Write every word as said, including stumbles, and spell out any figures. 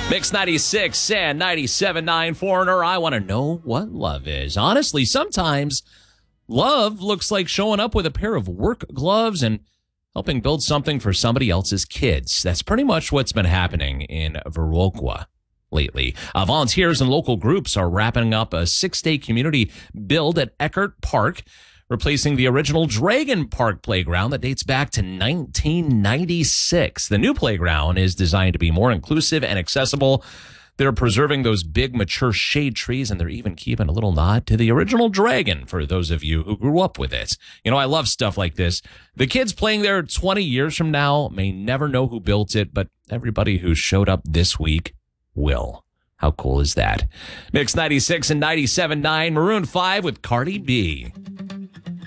Mix ninety-six and ninety-seven point nine Foreigner. I want to know what love is. Honestly, sometimes love looks like showing up with a pair of work gloves and helping build something for somebody else's kids. That's pretty much what's been happening in Viroqua lately. Uh, volunteers and local groups are wrapping up a six-day community build at Eckert Park, replacing the original Dragon Park playground that dates back to nineteen ninety-six. The new playground is designed to be more inclusive and accessible. They're preserving those big, mature shade trees, and they're even keeping a little nod to the original Dragon for those of you who grew up with it. You know, I love stuff like this. The kids playing there twenty years from now may never know who built it, but everybody who showed up this week will. How cool is that? Mix ninety-six and ninety-seven point nine, Maroon five with Cardi B.